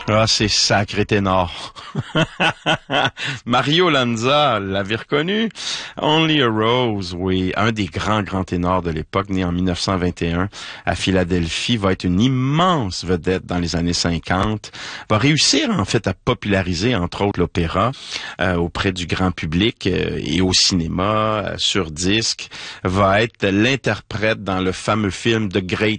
Ah, c'est sacré ténor. Mario Lanza, l'avez reconnu? Only a Rose, oui, un des grands ténors de l'époque, né en 1921 à Philadelphie, va être une immense vedette dans les années 50, va réussir en fait à populariser entre autres l'opéra auprès du grand public et au cinéma, sur disque, va être l'interprète dans le fameux film The Great